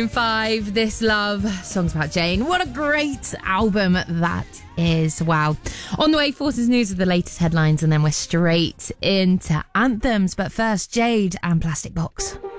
Maroon 5, This Love, songs about Jane. What a great album that is. Wow. On the way, Forces News with the latest headlines, and then we're straight into anthems. But first, Jade and Plastic Box.